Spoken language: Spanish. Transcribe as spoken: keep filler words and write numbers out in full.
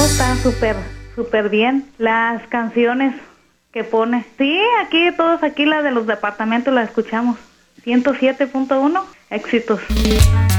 está súper, súper bien. Las canciones que pone. Sí, aquí todos, aquí la de los departamentos la escuchamos. ciento siete punto uno, éxitos.